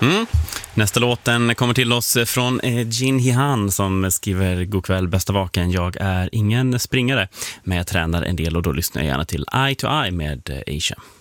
Nästa låten kommer till oss från Jin Hihan som skriver: God kväll, bästa vaken. Jag är ingen springare, men jag tränar en del och då lyssnar jag gärna till Eye to Eye med Asia.